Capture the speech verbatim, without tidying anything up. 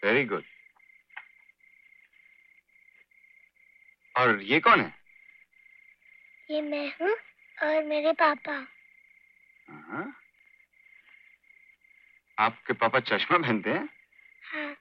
Very good. और ये कौन है? ये मैं हूँ और मेरे पापा। हाँ? आपके पापा चश्मा पहनते हैं?